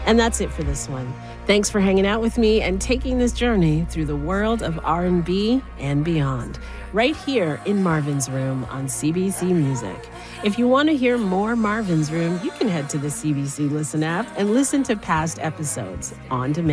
And that's it for this one. Thanks for hanging out with me and taking this journey through the world of R&B and beyond, right here in Marvin's Room on CBC Music. If you want to hear more Marvin's Room, you can head to the CBC Listen app and listen to past episodes on demand.